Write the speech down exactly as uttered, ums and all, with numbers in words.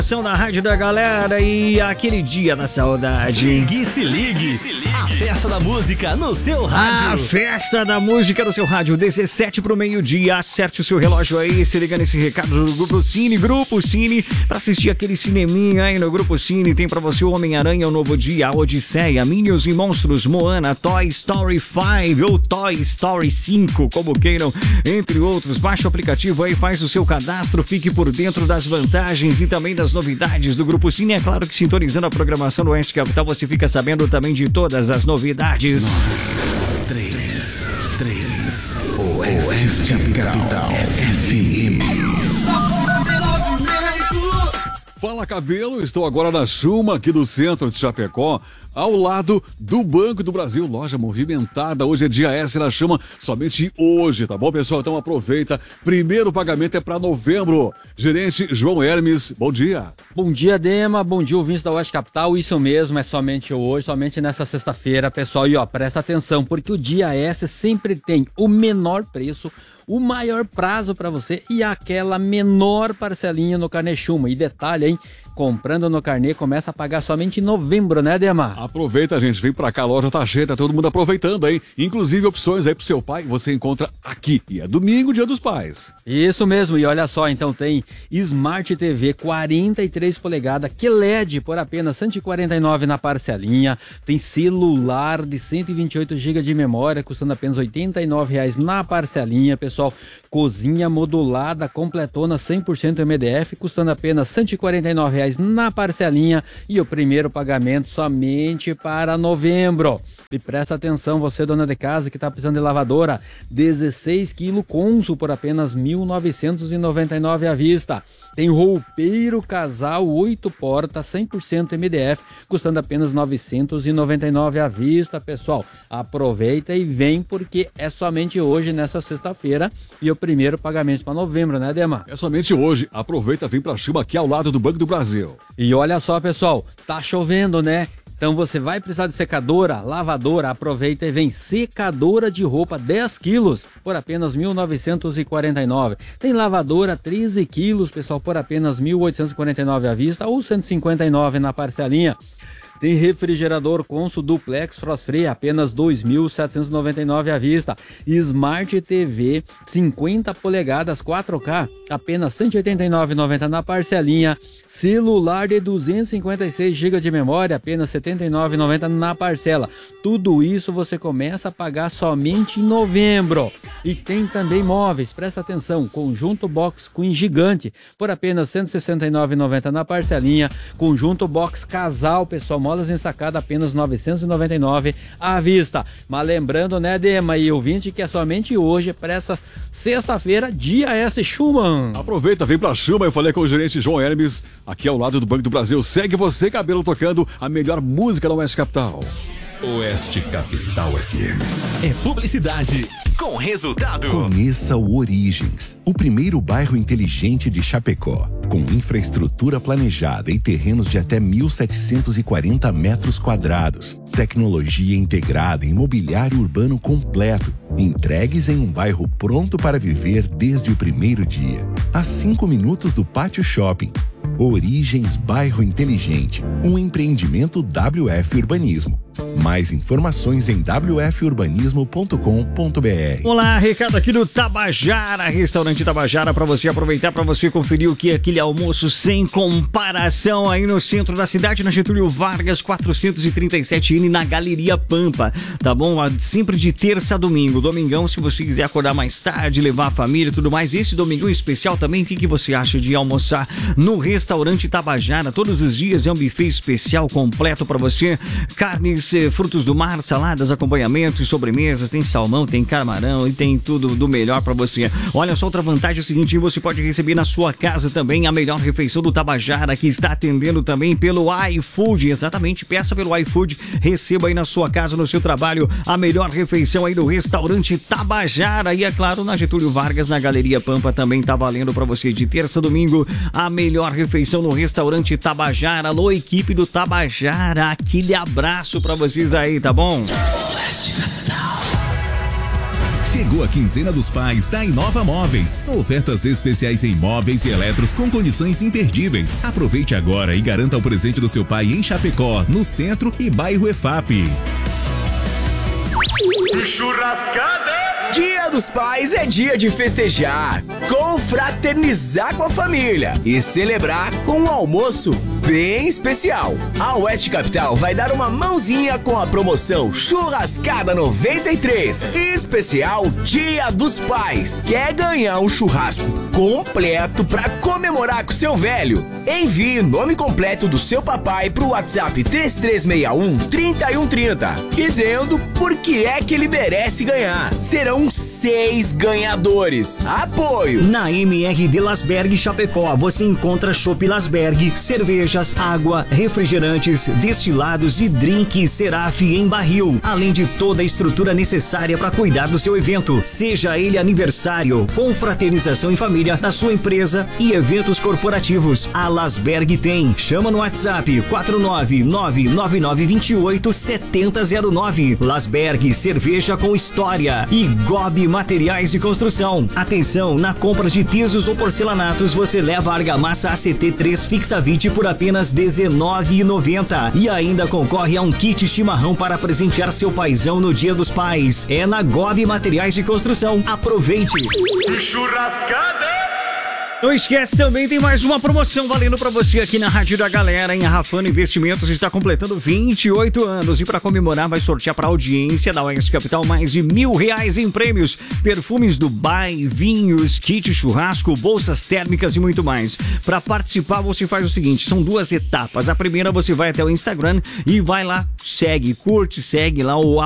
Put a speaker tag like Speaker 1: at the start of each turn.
Speaker 1: Da Rádio da Galera e aquele dia da saudade.
Speaker 2: Ligue, se ligue, se ligue. A festa da música no seu rádio.
Speaker 1: A festa da música no seu rádio, dezessete pro meio-dia. Acerte o seu relógio aí, se liga nesse recado do Grupo Cine. Grupo Cine, pra assistir aquele cineminha aí no Grupo Cine. Tem pra você o Homem-Aranha, o Novo Dia, a Odisseia, Minions e Monstros, Moana, Toy Story cinco ou Toy Story cinco, como queiram, entre outros. Baixa o aplicativo aí, faz o seu cadastro, fique por dentro das vantagens e também das novidades do Grupo Cine. É claro que sintonizando a programação do Oeste Capital, você fica sabendo também de todas as novidades.
Speaker 3: três, três, Oeste Capital F M.
Speaker 4: Fala, cabelo, estou agora na Chuma, aqui do centro de Chapecó, ao lado do Banco do Brasil, loja movimentada. Hoje é dia S na Chama, somente hoje, tá bom, pessoal? Então aproveita, primeiro pagamento é para novembro. Gerente João Hermes, bom dia.
Speaker 5: Bom dia, Dema, bom dia, ouvintes da Oeste Capital. Isso mesmo, é somente hoje, somente nessa sexta-feira, pessoal. E ó, presta atenção, porque o dia S sempre tem o menor preço, o maior prazo para você e aquela menor parcelinha no carnê Chuma. E detalhe, hein? Comprando no carnê, começa a pagar somente em novembro, né, Dema?
Speaker 4: Aproveita, gente, vem pra cá, a loja tá cheia, tá todo mundo aproveitando, hein? Inclusive opções aí pro seu pai, você encontra aqui. E é domingo, dia dos pais.
Speaker 5: Isso mesmo, e olha só, então tem Smart T V quarenta e três polegadas, Q L E D por apenas cento e quarenta e nove na parcelinha. Tem celular de cento e vinte e oito gigas de memória, custando apenas oitenta e nove reais na parcelinha, pessoal. Cozinha modulada, completona, cem por cento M D F, custando apenas cento e quarenta e nove reais na parcelinha e o primeiro pagamento somente para novembro. E presta atenção, você dona de casa que está precisando de lavadora, dezesseis quilos Consul por apenas mil novecentos e noventa e nove reais à vista. Tem roupeiro casal oito portas, cem por cento M D F, custando apenas novecentos e noventa e nove reais à vista, pessoal. Aproveita e vem, porque é somente hoje, nessa sexta-feira, e o primeiro pagamento para novembro, né, Dema?
Speaker 4: É somente hoje. Aproveita, vem pra Chuma, aqui ao lado do Banco do Brasil.
Speaker 5: E olha só, pessoal, tá chovendo, né? Então você vai precisar de secadora, lavadora, aproveita e vem. Secadora de roupa dez quilos por apenas mil novecentos e quarenta e nove reais. Tem lavadora treze quilos, pessoal, por apenas mil oitocentos e quarenta e nove reais à vista ou cento e cinquenta e nove reais na parcelinha. Tem refrigerador Consul Duplex Frost Free, apenas dois mil setecentos e noventa e nove reais à vista. Smart T V cinquenta polegadas quatro K, apenas cento e oitenta e nove reais e noventa centavos na parcelinha. Celular de duzentos e cinquenta e seis gigas de memória, apenas setenta e nove reais e noventa centavos na parcela. Tudo isso você começa a pagar somente em novembro. E tem também móveis, presta atenção, conjunto box Queen gigante por apenas cento e sessenta e nove reais e noventa centavos na parcelinha. Conjunto box casal, pessoal, molas ensacada apenas novecentos e noventa e nove reais à vista. Mas lembrando, né, Dema e ouvinte, que é somente hoje, para essa sexta-feira, dia S Schumann.
Speaker 4: Aproveita, vem pra Chuma. Eu falei com o gerente João Hermes, aqui ao lado do Banco do Brasil. Segue você, cabelo, tocando a melhor música da Oeste Capital.
Speaker 3: Oeste Capital F M.
Speaker 2: É publicidade com resultado.
Speaker 3: Conheça o Origens, o primeiro bairro inteligente de Chapecó, com infraestrutura planejada e terrenos de até mil setecentos e quarenta metros quadrados, tecnologia integrada e mobiliário urbano completo, entregues em um bairro pronto para viver desde o primeiro dia, a cinco minutos do Pátio Shopping. Origens Bairro Inteligente, um empreendimento W F Urbanismo. Mais informações em w f urbanismo ponto com ponto b r.
Speaker 1: Olá, recado aqui do Tabajara, restaurante Tabajara, para você aproveitar, para você conferir o que é aquele almoço sem comparação aí no centro da cidade, na Getúlio Vargas, quatrocentos e trinta e sete N, na Galeria Pampa, tá bom? Sempre de terça a domingo. Domingão, se você quiser acordar mais tarde, levar a família e tudo mais, esse domingão especial também, o que, que você acha de almoçar no restaurante Tabajara? Todos os dias é um buffet especial completo para você, carnes, frutos do mar, saladas, acompanhamentos, sobremesas, tem salmão, tem camarão e tem tudo do melhor para você. Olha só, outra vantagem é o seguinte, você pode receber na sua casa também a melhor refeição do Tabajara, que está atendendo também pelo iFood. Exatamente, peça pelo iFood, receba aí na sua casa, no seu trabalho, a melhor refeição aí do restaurante Tabajara. E é claro, na Getúlio Vargas, na Galeria Pampa, também tá valendo para você de terça a domingo a melhor refeição no restaurante Tabajara. Alô, equipe do Tabajara, aquele abraço para vocês aí, tá bom?
Speaker 3: Se
Speaker 6: Chegou a quinzena dos pais da Inova Móveis. São ofertas especiais em móveis e eletros com condições imperdíveis. Aproveite agora e garanta o presente do seu pai em Chapecó, no centro e bairro E F A P.
Speaker 7: Churrascada! Dia dos Pais é dia de festejar, confraternizar com a família e celebrar com um almoço bem especial. A Oeste Capital vai dar uma mãozinha com a promoção Churrascada noventa e três, especial Dia dos Pais. Quer ganhar um churrasco completo para comemorar com seu velho? Envie o nome completo do seu papai pro WhatsApp três três seis um, três um três zero, dizendo por que é que ele merece ganhar. Serão seis ganhadores. Apoio.
Speaker 1: Na M R de Lasberg Chapecó, você encontra Chopp Lasberg, cervejas, água, refrigerantes, destilados e drink Seraf em barril, além de toda a estrutura necessária para cuidar do seu evento, seja ele aniversário, confraternização em família, da sua empresa e eventos corporativos. A Lasberg tem. Chama no WhatsApp quatro nove nove nove nove dois oito sete zero zero nove. Lasberg, cerveja com história. E Gobi Materiais de Construção. Atenção, na compra de pisos ou porcelanatos, você leva a argamassa A C T três Fixa vinte por apenas dezenove reais e noventa centavos. E ainda concorre a um kit chimarrão para presentear seu paizão no Dia dos Pais. É na Gobi Materiais de Construção. Aproveite!
Speaker 7: Churrascada!
Speaker 1: Não esquece, também tem mais uma promoção valendo pra você aqui na Rádio da Galera, em Rafano Investimentos está completando vinte e oito anos e para comemorar vai sortear pra audiência da Oeste Capital mais de mil reais em prêmios, perfumes Dubai, vinhos, kit churrasco, bolsas térmicas e muito mais. Para participar você faz o seguinte, são duas etapas. A primeira você vai até o Instagram e vai lá, segue, curte, segue lá o